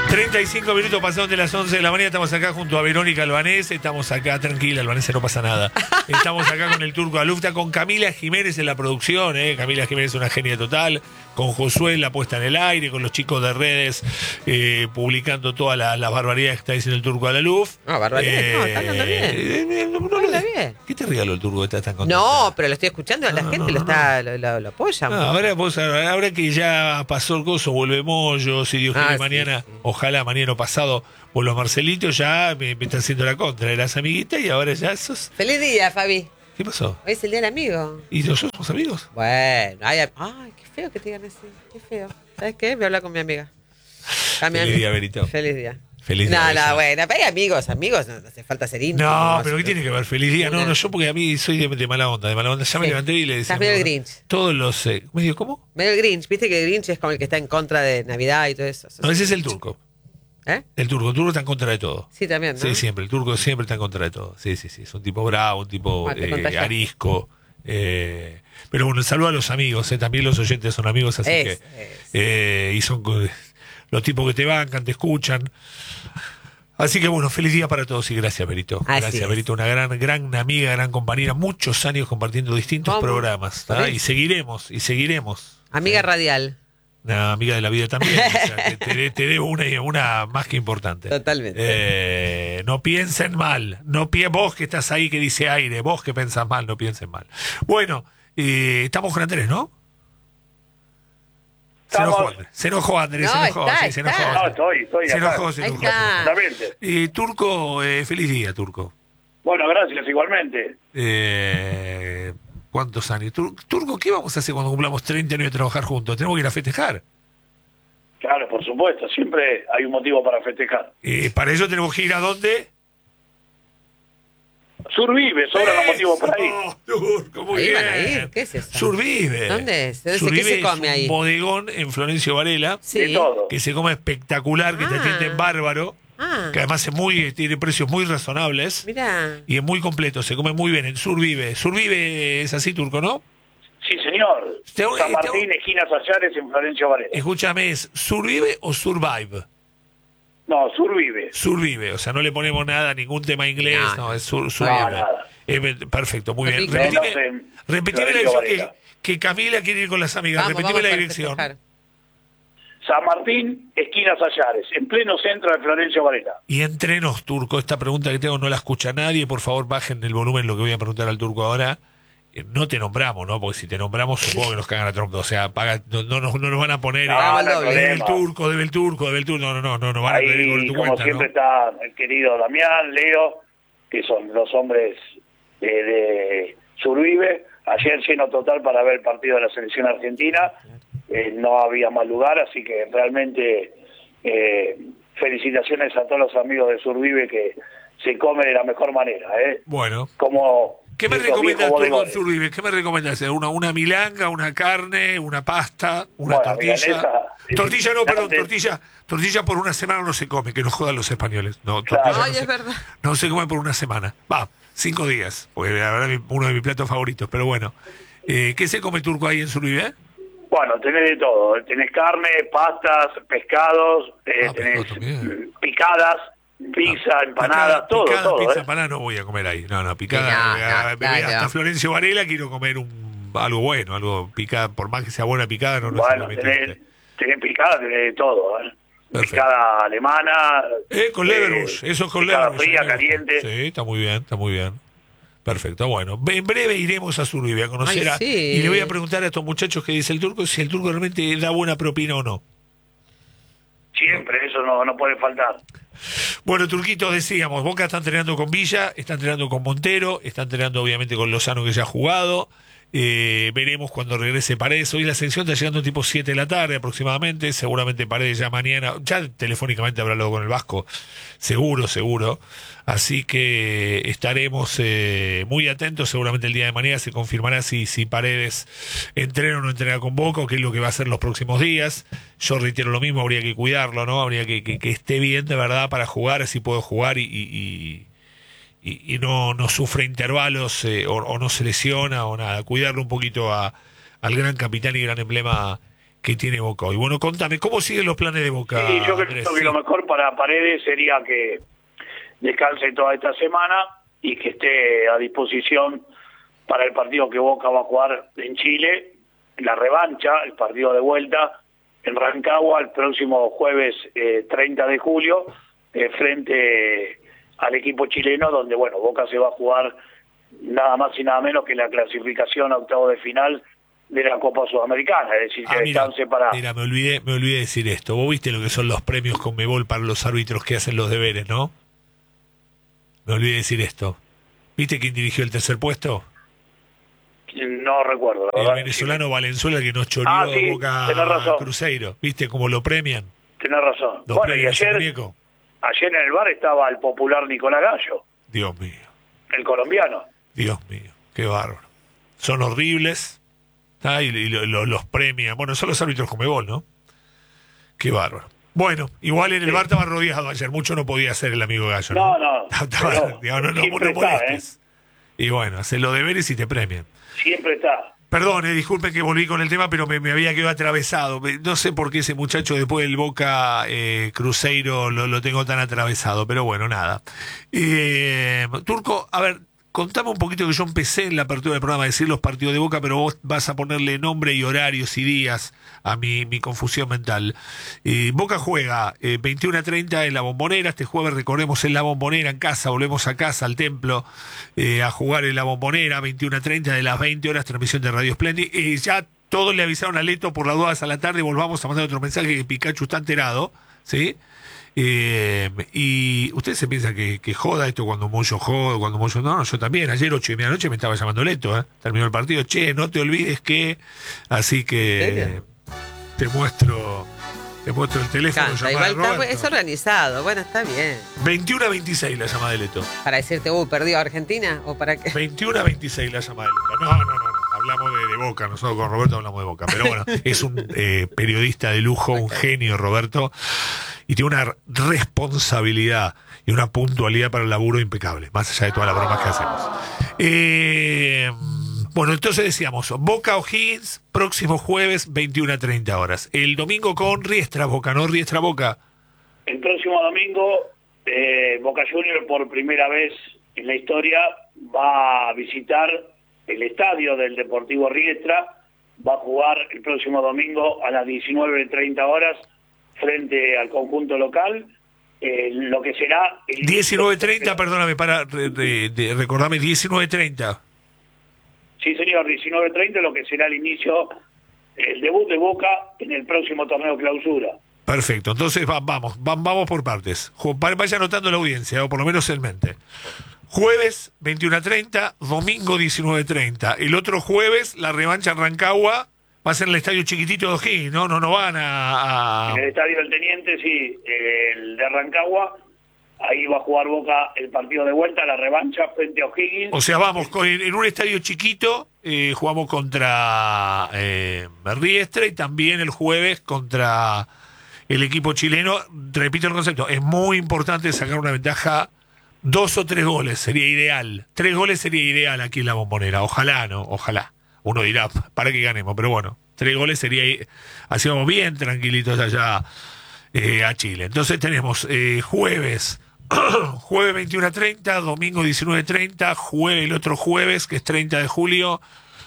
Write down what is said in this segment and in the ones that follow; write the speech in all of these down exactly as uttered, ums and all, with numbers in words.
treinta y cinco minutos pasaron de las once de la mañana. Estamos acá junto a Verónica Albanese. Estamos acá, tranquila, Albanese, no pasa nada. Estamos acá con el Turco Alufta, con Camila Jiménez en la producción. ¿eh? Camila Jiménez es una genia total. Con Josué en la puesta en el aire, con los chicos de redes eh, publicando todas las la barbaridades que está diciendo el Turco Alaluf. No, barbaridades, eh, no, está andando bien. Eh, eh, no, no, Habla bien. ¿Qué te regaló el Turco que estás tan contento? No, pero lo estoy escuchando, la no, gente no, lo está no. lo, lo, lo apoya. No, ahora, vos, ahora que ya pasó el coso, vuelve Moyo, si Dios quiere Ah, sí, mañana, sí. ojalá mañana o pasado vuelva Marcelito, ya me, me está haciendo la contra de las amiguitas y ahora ya sos... Feliz día, Fabi. ¿Qué pasó? Hoy es el día del amigo. ¿Y nosotros somos amigos? Bueno, ay, ay, qué feo que te digan así. Qué feo. ¿Sabes qué? Voy a hablar con mi amiga. A mi Feliz ami- día, Berito. Feliz día. Feliz día. No, Bella. no, bueno, pero hay amigos, amigos, no, no hace falta ser íntimo. No, pero ¿qué tiene que ver? Feliz día. No, Una- no, yo porque a mí soy de, de mala onda, de mala onda. Ya me Sí. levanté y le decía... Estás medio el Grinch. Todos los... Eh, ¿medio cómo? Medio el Grinch, viste que el Grinch es como el que está en contra de Navidad y todo eso. No, ese es el Turco. ¿Eh? El Turco, el Turco está en contra de todo. Sí, también, ¿no? Sí, siempre. El Turco siempre está en contra de todo. Sí, sí, sí. Es un tipo bravo, un tipo Ah, te eh, contagiaste. arisco. Eh, pero bueno, saludo a los amigos. Eh, también los oyentes son amigos, así Es, que. es. Eh, y son eh, los tipos que te bancan, te escuchan. Así que bueno, feliz día para todos y gracias, Berito. Así Gracias, es. Berito. Una gran, gran amiga, gran compañera. Muchos años compartiendo distintos ¿Cómo? programas. ¿Por ¿tá? qué? Y seguiremos, y seguiremos. Amiga Eh, radial. Una amiga de la vida también. O sea, te, te, te debo una, una más que importante. Totalmente. Eh, no piensen mal. No pi vos que estás ahí que dice aire, vos que pensás mal, no piensen mal. Bueno, eh, estamos con Andrés, ¿no? Se enojó Estamos. Andrés. Se enojó Andrés, No, se enojó. está, sí, se está. enojó. No, estoy, estoy Se acá. enojó, se Ahí enojó. está. Exactamente. Eh, Turco, eh, feliz día, Turco. Bueno, gracias, igualmente. Eh, ¿Cuántos años? Tur- Turco, ¿qué vamos a hacer cuando cumplamos treinta años de trabajar juntos? Tenemos que ir a festejar. Claro, por supuesto, siempre hay un motivo para festejar. Eh, para eso tenemos que ir a dónde. Survive, sobran los motivos por ahí. Eso, Turco, muy Ahí bien. van a ir, ¿qué es eso? Survive. ¿Dónde es? ¿Qué se Survive come es ahí? un bodegón en Florencio Varela Sí. De todo. que se come espectacular, que te Ah. atienden bárbaro, Ah, que además es muy, tiene precios muy razonables mira. y es muy completo, se come muy bien en Survive. Survive es así, Turco, ¿no? Sí, señor. Te- San te- Martín, esquina Sayares, en Florencio Varela. Escúchame, ¿es Survive o Survive? No, Survive. Survive, o sea, no le ponemos nada, ningún tema inglés, No, no, no. es sur, No, Survive. nada. Eh, perfecto, muy bien. Rico. Repetime, Menos en repetime la Florencio dirección, que, Varela. que Camila quiere ir con las amigas. Vamos, repetime vamos la para dirección. festejar. San Martín, esquina Sayares, en pleno centro de Florencio Varela. Y entre nos, Turco, esta pregunta que tengo no la escucha nadie, por favor bajen el volumen lo que voy a preguntar al Turco ahora. Eh, no te nombramos, ¿no? Porque si te nombramos supongo que nos cagan a trompa. O sea, paga, no, no, nos- no nos van a poner... No, eh, no hay debe el problema. Turco, debe el Turco, debe el Turco. No, no, no, no, no van a pedir con Ahí, tu como cuenta, siempre, ¿no? está el querido Damián, Leo, que son los hombres de, de Survive. Ayer lleno total para ver el partido de la selección argentina. Eh, no había más lugar, así que realmente eh, felicitaciones a todos los amigos de Survive que se come de la mejor manera. ¿eh? Bueno. Como ¿Qué me esos recomiendas viejos tú con bodegones. Survive? ¿Qué me recomiendas? ¿Una, una milanga, una carne, una pasta, una Bueno, tortilla? milanesa, Tortilla no, eh, perdón, antes- tortilla, tortilla por una semana no se come, que nos jodan los españoles. No, Claro. tortilla Ay, no, es se, verdad. no se come por una semana. Va, cinco días, porque la verdad es uno de mis platos favoritos, pero bueno. Eh, ¿Qué se come Turco ahí en Survive? Bueno, tenés de todo. Tenés carne, pastas, pescados, eh, Ah, tenés pescado también. mm, picadas, pizza, empanadas, Picada, todo, picada, todo. pizza, ¿eh? empanada no voy a comer ahí. No, no, picada. No, eh, no, me voy claro. hasta Florencio Varela quiero comer un algo bueno, algo picada, por más que sea buena picada, no, no Bueno, se me tenés, mete. tenés picadas, tenés de todo. ¿eh? Perfecto. Picada alemana. Eh, con eh, Leverbush, eso es con picada Leverbush. fría, me gusta. caliente. Sí, está muy bien, está muy bien. Perfecto, bueno, en breve iremos a Survive a conocer Ay, a, sí. y le voy a preguntar a estos muchachos que dice el Turco si el Turco realmente da buena propina o no. Siempre, eso no, no puede faltar. Bueno, Turquito, decíamos, Boca está entrenando con Villa, está entrenando con Montero, está entrenando obviamente con Lozano que ya ha jugado. Eh, veremos cuando regrese Paredes. Hoy la ascensión está llegando tipo siete de la tarde aproximadamente. Seguramente Paredes ya mañana, ya telefónicamente habrá hablado con el Vasco. Seguro, seguro. Así que estaremos eh, muy atentos. Seguramente el día de mañana se confirmará si, si Paredes entrena o no entrena con Boca, o qué es lo que va a hacer los próximos días. Yo reitero lo mismo, habría que cuidarlo, ¿no? Habría que, que, que esté bien de verdad para jugar, así puedo jugar y... y, y Y, y no, no sufre intervalos eh, o, o no se lesiona o nada. Cuidarlo un poquito a, al gran capitán y gran emblema que tiene Boca hoy. Bueno, contame, ¿cómo siguen los planes de Boca? Sí, yo creo Andrés? que lo mejor para Paredes sería que descanse toda esta semana y que esté a disposición para el partido que Boca va a jugar en Chile, la revancha, el partido de vuelta en Rancagua el próximo jueves eh, treinta de julio, eh, frente al equipo chileno, donde bueno, Boca se va a jugar nada más y nada menos que la clasificación a octavo de final de la Copa Sudamericana, es decir, que Ah, mira, descanse para... mira, me olvidé, me olvidé decir esto. Vos viste lo que son los premios Conmebol para los árbitros que hacen los deberes, ¿no? Me olvidé decir esto. ¿Viste quién dirigió el tercer puesto? No recuerdo, la El verdad. venezolano Valenzuela, que nos choreó Ah, sí, Boca tenés razón. Cruzeiro. ¿Viste cómo lo premian? Tenés razón. Los Bueno, y premios ese ayer, muñeco. ayer en el bar estaba el popular Nicolás Gallo, Dios mío, el colombiano. Dios mío, qué bárbaro. Son horribles. Ah, y, y lo- lo- los premian. Bueno, son los árbitros Conmebol, ¿no? Qué bárbaro. Bueno, igual en el Sí. bar estaba rodeado ayer. Mucho no podía hacer el amigo Gallo. No, no, Estaba- pero digo, no, no, siempre no está, molestes. Y bueno, hacen los deberes y te premian. Siempre está. Perdón, eh, disculpen que volví con el tema, pero me, me había quedado atravesado. Me- No sé por qué ese muchacho después del Boca eh, Cruzeiro lo, lo tengo tan atravesado, pero bueno, nada. Eh, Turco, a ver, contame un poquito, que yo empecé en la apertura del programa a decir los partidos de Boca, pero vos vas a ponerle nombre y horarios y días a mi, mi confusión mental. Eh, Boca juega eh, veintiuno a treinta en la Bombonera, este jueves recordemos en la Bombonera, en casa, volvemos a casa, al templo, eh, a jugar en la Bombonera, veintiuno a treinta de las veinte horas, transmisión de Radio Splendid. Eh, ya todos le avisaron a Leto por las dudas a la tarde, volvamos a mandar otro mensaje que Pikachu está enterado, ¿sí? Eh, y ustedes se piensan que, que joda esto cuando Moyo joda, cuando Moyo no, no, yo también. Ayer ocho y media de la noche me estaba llamando Leto, ¿eh? Terminó el partido, che, no te olvides que, así ¿En que serio? te muestro, te muestro el teléfono. Canta, llamar a igual está- Roberto. es organizado, bueno, está bien. veintiuno a veintiséis la llamada de Leto. Para decirte, uh, perdió Argentina, o para qué. veintiuno a veintiséis la llamada de Leto. No, no, no, no. Hablamos de, de Boca, nosotros con Roberto hablamos de Boca. Pero bueno, es un eh, periodista de lujo, un genio, Roberto, y tiene una responsabilidad y una puntualidad para el laburo impecable, más allá de todas las bromas que hacemos. Eh, bueno, entonces decíamos, Boca O'Higgins, próximo jueves, veintiuno a treinta horas. El domingo con Riestra Boca, ¿no? Riestra Boca. El próximo domingo, eh, Boca Juniors por primera vez en la historia va a visitar el estadio del Deportivo Riestra, va a jugar el próximo domingo a las diecinueve treinta horas frente al conjunto local, eh, lo que será... el diecinueve treinta, perdóname, para re- re- de- recordarme, diecinueve treinta. Sí, señor, diecinueve treinta, lo que será el inicio, el debut de Boca en el próximo torneo clausura. Perfecto, entonces va- vamos, va- vamos por partes. Ju- va- Vaya anotando la audiencia, o por lo menos en mente. Jueves, veintiuno a treinta, domingo, diecinueve treinta. El otro jueves, la revancha en Rancagua, va a ser en el estadio chiquitito de O'Higgins, ¿no? No, no van a... a- En el estadio del Teniente, sí, el de Rancagua, ahí va a jugar Boca el partido de vuelta, la revancha frente a O'Higgins. O sea, vamos, con- en un estadio chiquito, eh, jugamos contra eh, Riestra y también el jueves contra el equipo chileno. Repito el concepto, es muy importante sacar una ventaja. Dos o tres goles sería ideal. Tres goles sería ideal aquí en la Bombonera. Ojalá, ¿no? Ojalá. Uno dirá, para que ganemos, pero bueno, tres goles sería... Así vamos bien tranquilitos allá eh, a Chile. Entonces tenemos eh, jueves, jueves veintiuno a treinta, domingo diecinueve treinta, jueves, el otro jueves, que es treinta de julio,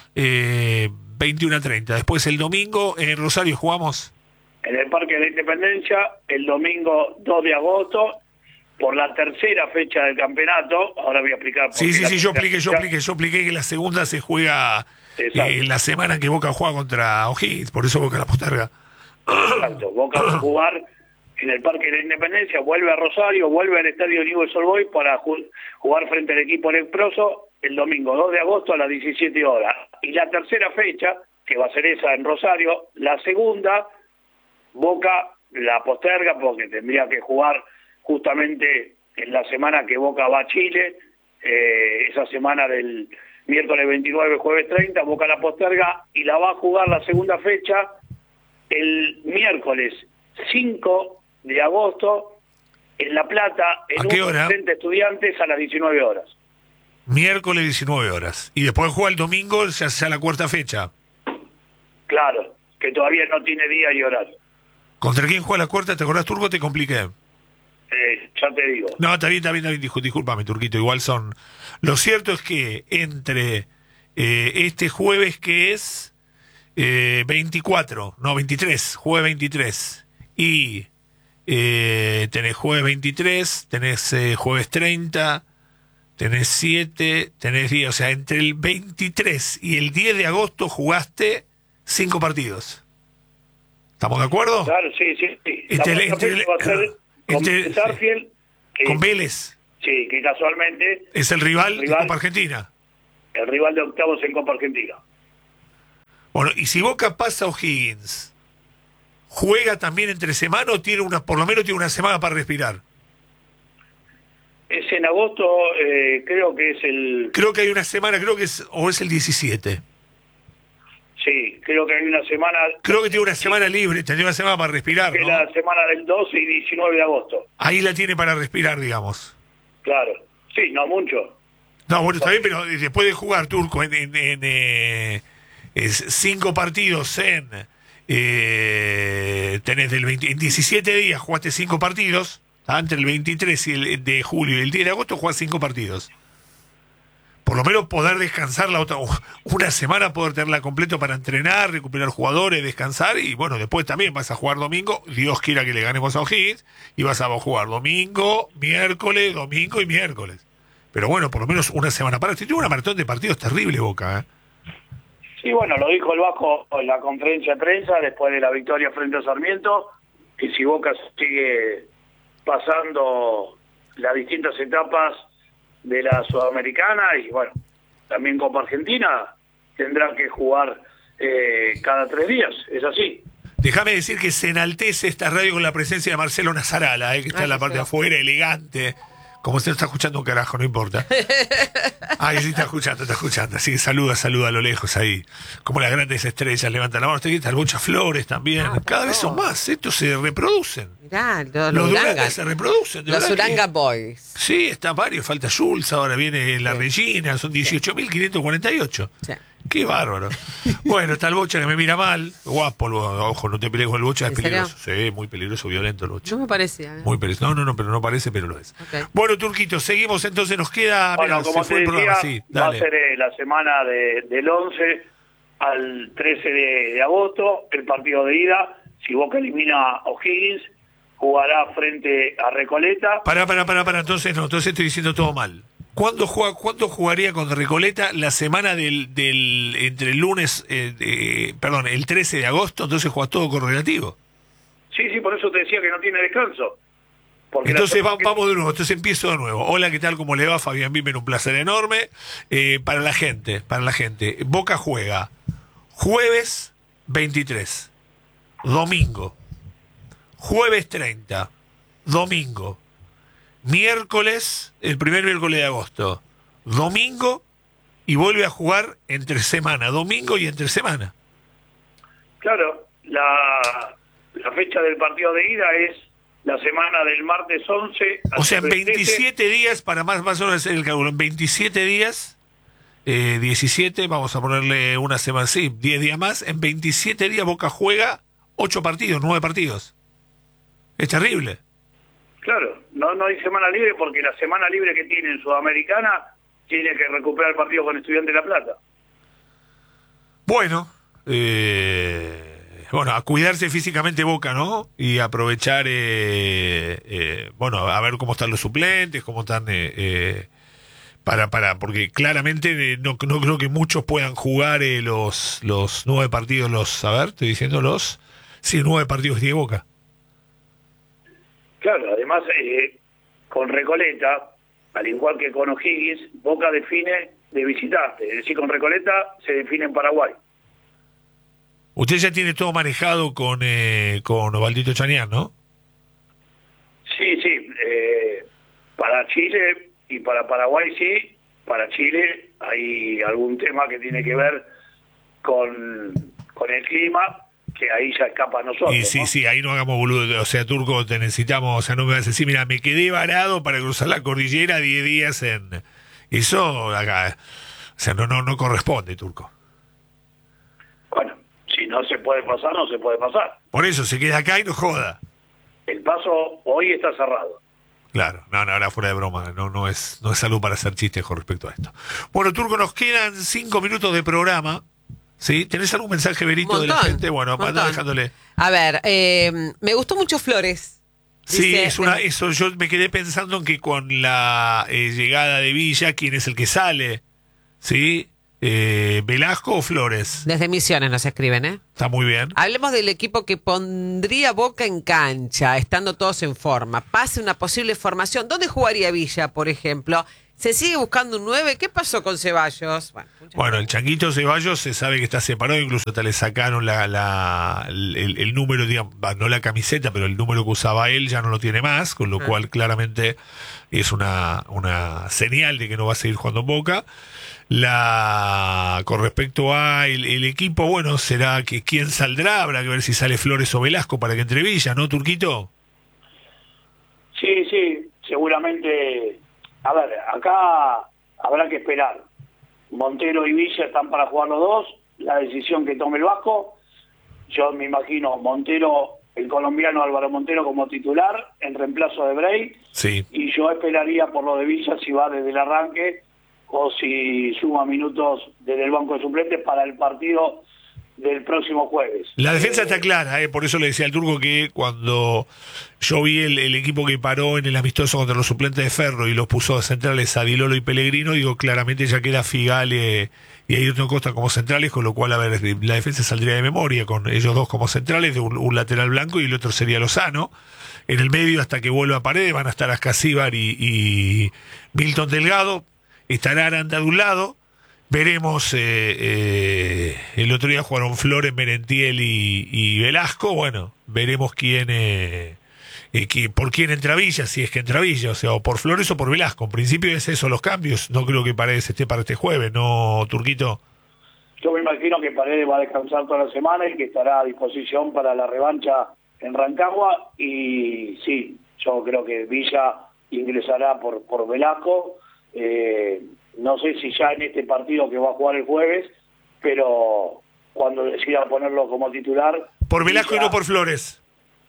eh, veintiuno a treinta. Después el domingo en Rosario jugamos... En el Parque de la Independencia, el domingo dos de agosto, por la tercera fecha del campeonato. Ahora voy a explicar por Sí, qué sí, la sí, yo tercera expliqué, yo fecha. expliqué, yo expliqué que la segunda se juega Exacto. eh, la semana que Boca juega contra O'Higgins, por eso Boca la posterga. Exacto. Boca va a jugar en el Parque de la Independencia, vuelve a Rosario, vuelve al Estadio Newell's Old Boys para ju- jugar frente al equipo leproso el domingo dos de agosto a las diecisiete horas. Y la tercera fecha, que va a ser esa en Rosario, la segunda, Boca la posterga porque tendría que jugar justamente en la semana que Boca va a Chile, eh, esa semana del miércoles veintinueve, jueves treinta, Boca la posterga y la va a jugar la segunda fecha el miércoles cinco de agosto en La Plata, en ¿A qué un hora? frente Estudiantes a las diecinueve horas. Miércoles diecinueve horas. Y después juega el domingo, ya sea la cuarta fecha. Claro, que todavía no tiene día y horario. ¿Contra quién juega la cuarta? ¿Te acordás, Turco? Te compliqué. Eh, ya te digo. No, está bien, está bien, está bien. Discul- Discúlpame, Turquito. Igual son... Lo cierto es que entre eh, este jueves que es eh, veinticuatro, no, veintitrés, jueves veintitrés, y eh, tenés jueves veintitrés, tenés eh, jueves treinta, tenés siete, tenés diez, o sea, entre el veintitrés y el diez de agosto jugaste cinco partidos. ¿Estamos de acuerdo? Claro, sí, sí. sí. Entre- La entre- próxima va a ser con entre- Sarfield, que, Con Vélez, sí, que casualmente es el rival, de Rival. Copa Argentina. el rival de octavos en Copa Argentina. Bueno, y si Boca pasa a O'Higgins, ¿juega también entre semana o tiene una, por lo menos tiene una semana para respirar? Es en agosto, eh, creo que es el... Creo que hay una semana, creo que es, o es el diecisiete. Sí, creo que hay una semana... Creo que tiene una semana libre, tendría una semana para respirar, que es ¿no? la semana del doce y diecinueve de agosto. Ahí la tiene para respirar, digamos. Claro. Sí, no mucho. No, bueno, está bien, pero después de jugar, Turco, en, en- en, eh, es cinco partidos en... Eh, tenés del veinte, en diecisiete días jugaste cinco partidos, ¿tá? Entre el veintitrés y el de julio y el diez de agosto jugás cinco partidos. Por lo menos poder descansar la otra, una semana, poder tenerla completo para entrenar, recuperar jugadores, descansar, y bueno, después también vas a jugar domingo, Dios quiera que le ganemos a O'Higgins, y vas a jugar domingo, miércoles, domingo y miércoles. Pero bueno, por lo menos una semana para. Tiene una maratón de partidos terrible, Boca, ¿eh? Sí, bueno, lo dijo el Vasco en la conferencia de prensa después de la victoria frente a Sarmiento, que si Boca sigue pasando las distintas etapas de la Sudamericana y bueno, también Copa Argentina, tendrá que jugar eh, cada tres días, es así. Déjame decir que se enaltece esta radio con la presencia de Marcelo Nazarala, ¿eh? Que está Ah, en la sí, parte de sí. afuera, elegante. Como se no está escuchando un carajo, no importa. Ay, sí está escuchando, está escuchando. Así que saluda, saluda a lo lejos ahí. Como las grandes estrellas levantan la mano. Usted está el Bocha Flores también. Ah, Cada vez son todos. más. Estos se reproducen. Mirá, los, Los los Durangas Urangas. se reproducen. de Los verdad que- Uranga Boys. Sí, está varios. Falta Jules, ahora viene la Sí. Regina. Son dieciocho mil quinientos cuarenta y ocho. Sí. Qué bárbaro. Bueno, está el Bocha que me mira mal. Guapo, el Bo- ojo, no te pelees con el Bocha, es ¿En serio? peligroso. Sí, muy peligroso, violento el Bocha. No me parecía. ¿eh? Muy peligroso. No, no, no, pero no parece, pero lo es. Ok. Bueno, Turquito, seguimos entonces. Nos queda. Bueno, Mirá, como se te fue el decía, programa. Sí, va a dale. ser eh, la semana de, del once al trece de, de agosto, el partido de ida. Si Boca elimina a O'Higgins, jugará frente a Recoleta. Pará, pará, pará, pará. Entonces, no, entonces estoy diciendo todo mal. ¿Cuándo, juega, ¿Cuándo jugaría con Recoleta la semana del, del entre el lunes, eh, eh, perdón, el trece de agosto? Entonces juega todo correlativo. Sí, sí, por eso te decía que no tiene descanso. Porque la Entonces va- semana que- vamos de nuevo, entonces empiezo de nuevo. Hola, ¿qué tal? ¿Cómo le va? Fabián Bimen, un placer enorme. Eh, para la gente, para la gente, Boca juega jueves veintitrés, domingo, jueves treinta, domingo, miércoles, el primer miércoles de agosto, domingo, y vuelve a jugar entre semana, domingo y entre semana. Claro, la, la fecha del partido de ida es la semana del martes once. O sea, en hasta el trece. veintisiete días, para más, más o menos hacer el cálculo, en veintisiete días, eh, diecisiete, vamos a ponerle una semana, sí, diez días más, en veintisiete días Boca juega ocho partidos, nueve partidos. Es terrible. Claro, no, no hay semana libre porque la semana libre que tiene en Sudamericana tiene que recuperar el partido con Estudiantes de La Plata. Bueno, eh, bueno, a cuidarse físicamente Boca, ¿no? Y aprovechar, eh, eh, bueno, a ver cómo están los suplentes, cómo están, eh, eh, para, para, porque claramente eh, no, no creo que muchos puedan jugar eh, los, los nueve partidos, los, a ver, estoy diciendo los, sí, nueve partidos que tiene Boca. Claro, además eh, con Recoleta, al igual que con O'Higgins, Boca define de visitante, es decir, con Recoleta se define en Paraguay. Usted ya tiene todo manejado con, eh, con Ovaldito Chañán, ¿no? Sí, sí, eh, para Chile y para Paraguay sí, para Chile hay algún tema que tiene que ver con, con el clima, que ahí ya escapa a nosotros. Y sí, ¿no? sí, ahí no hagamos boludo. O sea, Turco, te necesitamos. O sea, no me vas a decir, mira, me quedé varado para cruzar la cordillera diez días en. Eso acá. O sea, no, no, no corresponde, Turco. Bueno, si no se puede pasar, no se puede pasar. Por eso, se queda acá y no joda. El paso hoy está cerrado. Claro, no, no, ahora fuera de broma, no, no es, no es algo para hacer chistes con respecto a esto. Bueno, Turco, nos quedan cinco minutos de programa. ¿Sí? ¿Tenés algún mensaje, Berito, Montón, de la gente? Bueno, montón. anda dejándole. A ver, eh, me gustó mucho Flores. Sí, Dice, es una, eso yo me quedé pensando en que con la eh, llegada de Villa, ¿quién es el que sale? ¿Sí? Eh, ¿Velasco o Flores? Desde Misiones nos escriben, ¿eh? Está muy bien. Hablemos del equipo que pondría Boca en cancha, estando todos en forma. Pase una posible formación. ¿Dónde jugaría Villa, por ejemplo? ¿Se sigue buscando un nueve? ¿Qué pasó con Ceballos? Bueno, bueno el Changuito Ceballos se sabe que está separado, incluso hasta le sacaron la, la, el, el número, digamos, no la camiseta, pero el número que usaba él ya no lo tiene más, con lo ah. cual claramente es una, una señal de que no va a seguir jugando en Boca. La con respecto a el, el equipo, bueno, será que quién saldrá, habrá que ver si sale Flores o Velasco para que entre Villa, ¿no, Turquito? Sí, sí, seguramente. A ver, acá habrá que esperar. Montero y Villa están para jugar los dos, la decisión que tome el Vasco. Yo me imagino Montero, el colombiano Álvaro Montero como titular, en reemplazo de Bray. Sí. Y yo esperaría por lo de Villa si va desde el arranque o si suma minutos desde el banco de suplentes para el partido del próximo jueves. La defensa eh, está clara, eh, por eso le decía al Turco que cuando yo vi el, el equipo que paró en el amistoso contra los suplentes de Ferro y los puso a centrales a Dilolo y Pellegrino, digo, claramente ya queda Figale y Ayrton Costa como centrales, con lo cual, a ver, la defensa saldría de memoria con ellos dos como centrales, de un, un lateral blanco y el otro sería Lozano. En el medio, hasta que vuelva a Paredes, van a estar Ascasíbar y, y Milton Delgado, estará Aranda de un lado. Veremos, eh, eh, el otro día jugaron Flores, Merentiel y, y Velasco. Bueno, veremos quién, eh, eh, quién, por quién entra Villa, si es que entra Villa, o sea, o por Flores o por Velasco. En principio es eso los cambios. No creo que Paredes esté para este jueves, ¿no, Turquito? Yo me imagino que Paredes va a descansar toda la semana y que estará a disposición para la revancha en Rancagua. Y sí, yo creo que Villa ingresará por, por Velasco. Eh, No sé si ya en este partido que va a jugar el jueves, pero cuando decida ponerlo como titular... ¿Por Velasco ya... y no por Flores?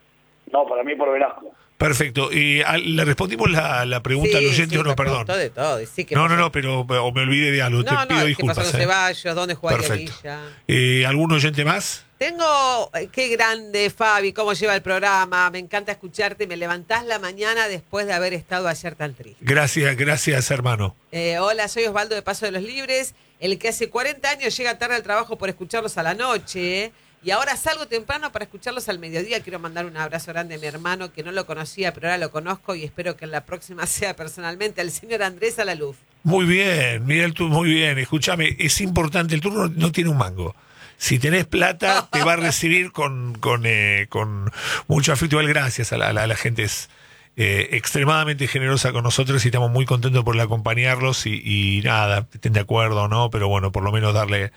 No, para mí por Velasco. Perfecto. ¿Y a, le respondimos la, la pregunta sí, al oyente sí, o no? Perdón. De todo. Sí, no, pasó? no, no, pero o me olvidé de algo. No, Te no, pido disculpas. ¿qué pasó con eh. Ceballos? ¿Dónde jugaría Perfecto. Villa? Eh, ¿Algún oyente más? Tengo, qué grande Fabi, cómo lleva el programa, me encanta escucharte, me levantás la mañana después de haber estado ayer tan triste. Gracias, gracias hermano. Eh, hola, soy Osvaldo de Paso de los Libres, el que hace cuarenta años llega tarde al trabajo por escucharlos a la noche, ¿eh? Y ahora salgo temprano para escucharlos al mediodía. Quiero mandar un abrazo grande a mi hermano, que no lo conocía, pero ahora lo conozco y espero que en la próxima sea personalmente, al señor Andrés Alaluf. Muy bien, Miguel, tú muy bien. Escúchame, es importante, el turno no tiene un mango. Si tenés plata, te va a recibir con con, eh, con mucho afecto. Igual gracias a la, a la, a la gente. Es eh, extremadamente generosa con nosotros y estamos muy contentos por acompañarlos. Y, y nada, estén de acuerdo o no, pero bueno, por lo menos darle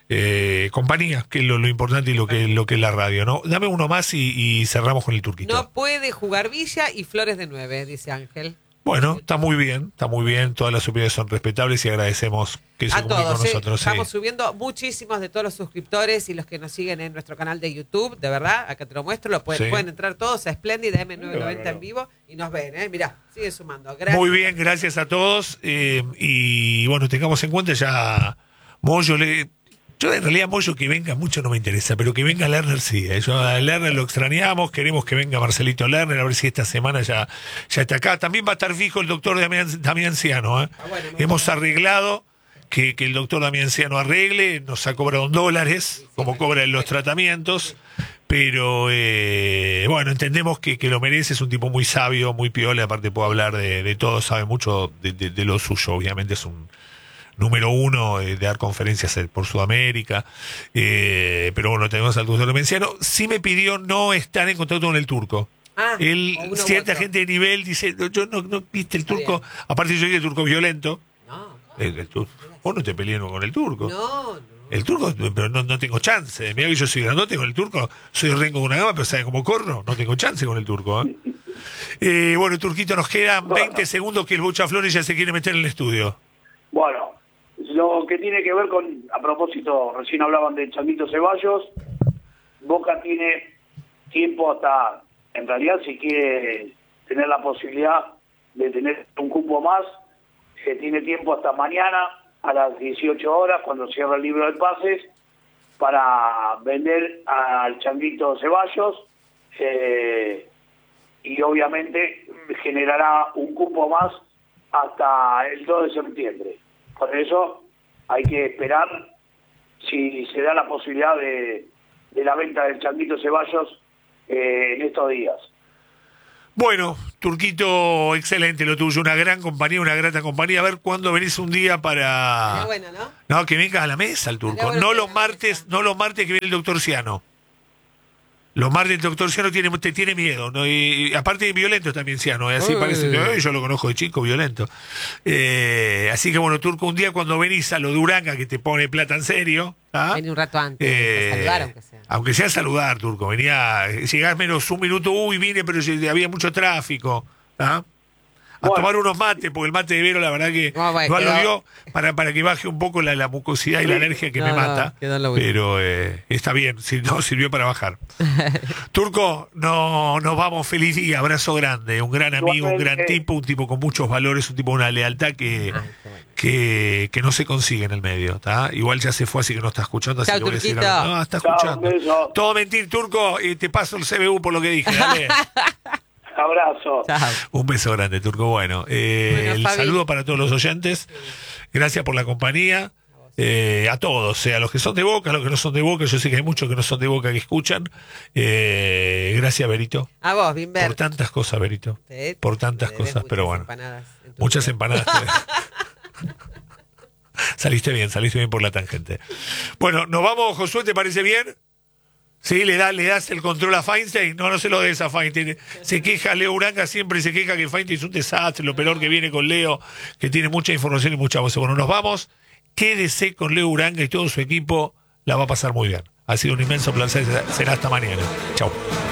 eh, compañía, que es lo, lo importante y lo que, lo que es la radio, ¿no? Dame uno más y, y cerramos con el Turquito. No puede jugar Villa y Flores de nueve, dice Ángel. Bueno, está muy bien, está muy bien. Todas las opiniones son respetables y agradecemos que se a comuniquen todos, con ¿eh? nosotros. Estamos sí. subiendo muchísimos de todos los suscriptores y los que nos siguen en nuestro canal de YouTube, de verdad, acá te lo muestro, lo pueden, Sí. pueden entrar todos a Splendid M novecientos noventa en vivo y nos ven, ¿eh? Mirá, sigue sumando. Gracias. Muy bien, gracias a todos. Eh, y bueno, tengamos en cuenta ya, Moyo, le, yo en realidad Moyo que venga mucho no me interesa, pero que venga Lerner sí. Eh. Yo a Lerner lo extrañamos, queremos que venga Marcelito Lerner, a ver si esta semana ya, ya está acá. También va a estar fijo el doctor Damián, Damián Ciano. Eh. Ah, bueno, Hemos arreglado que, que el doctor Damián Ciano arregle, nos ha cobrado dólares, como cobra en los tratamientos. Pero eh, bueno, entendemos que, que lo merece, es un tipo muy sabio, muy piola, aparte puede hablar de, de todo, sabe mucho de, de, de lo suyo, obviamente es un número uno eh, de dar conferencias por Sudamérica, eh, pero bueno, tenemos al doctor Menciano. Sí me pidió no estar en contacto con el turco. Ah, Él, cierta gente de nivel dice, yo no, no viste el turco, aparte yo soy el turco violento. No, el, el turco. Vos no te pelees con el turco. No, no. El turco, pero no, no tengo chance. Mira que yo soy grandote con el turco, soy rengo con una gama, pero ¿sabe cómo corro? No tengo chance con el turco. ¿eh? Eh, bueno, Turquito, nos quedan bueno. veinte segundos que el Bocha Flores ya se quiere meter en el estudio. Bueno, lo que tiene que ver con, a propósito, recién hablaban de Changuito Ceballos, Boca tiene tiempo hasta, en realidad si quiere tener la posibilidad de tener un cupo más, se tiene tiempo hasta mañana a las dieciocho horas cuando cierra el libro de pases para vender al Changuito Ceballos eh, y obviamente generará un cupo más hasta el dos de septiembre. Por eso hay que esperar si se da la posibilidad de, de la venta del Changuito Ceballos eh, en estos días. Bueno, Turquito, excelente lo tuyo, una gran compañía, una grata compañía. A ver cuándo venís un día para... Qué bueno, ¿no? No, que vengas a la mesa el Turco. Bueno, No que los venga a la martes, mesa. no los martes que viene el doctor Ciano. Los martes el doctor Ciano tiene, te tiene miedo, ¿no? Y, y aparte violento también Ciano, ¿eh? Así Uy. parece, ¿eh? Yo lo conozco de chico, violento. Eh, así que bueno, Turco, un día cuando venís a lo de Uranga, que te pone plata en serio, ¿ah? Vení un rato antes, Eh, a saludar aunque sea. Aunque sea saludar, Turco. Venía, llegás menos un minuto, uy, vine, pero había mucho tráfico. ¿Ah? A Bueno. tomar unos mates, porque el mate de Vero, la verdad que No, bueno, no lo quedó- dio para, para que baje un poco la, la mucosidad y la alergia que No, me no, mata. quedó en lo último. Pero eh, está bien, si no sirvió para bajar. Turco, no, nos vamos, feliz día, abrazo grande, un gran amigo, un gran Igualmente. tipo, un tipo con muchos valores, un tipo con una lealtad que, Ay, qué bueno. que, que no se consigue en el medio, ¿tá? Igual ya se fue, así que no está escuchando, así Chau, que voy a decir Turquito. algo. No, está Chao, escuchando. un beso. Todo mentir, Turco, y te paso el C B U por lo que dije, dale. Abrazo. Chao. Un beso grande, Turco. Bueno, eh, Bueno, el Fabi. saludo para todos los oyentes. Gracias por la compañía. Eh, a todos, sea, a los que son de Boca, a los que no son de Boca. Yo sé que hay muchos que no son de Boca que escuchan. Eh, gracias, Berito. A vos, Bimber. Por tantas cosas, Berito. Te- Por tantas te debes cosas, pero muchas bueno. empanadas en tu Muchas vida. empanadas. te- saliste bien, saliste bien por la tangente. Bueno, nos vamos, Josué, ¿te parece bien? Sí, le, da, le das el control a Feinstein. No, no se lo des a Feinstein. Se queja Leo Uranga, siempre se queja que Feinstein es un desastre, lo peor que viene con Leo, que tiene mucha información y mucha voz. Bueno, nos vamos. Quédese con Leo Uranga y todo su equipo. La va a pasar muy bien. Ha sido un inmenso placer. Será hasta mañana. Chau.